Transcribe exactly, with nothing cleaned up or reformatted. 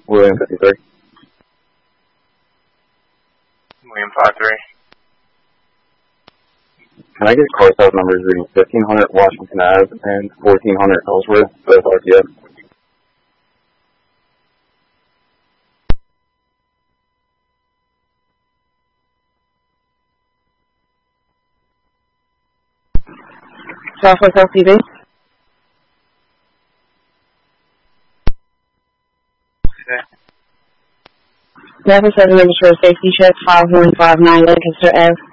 William fifty-three. William five three. Can I get car sales numbers reading fifteen hundred Washington Avenue and fourteen hundred Ellsworth, both R T F? Southwest L C V. Napa seven register a safety check, five one five nine Lancaster Ave.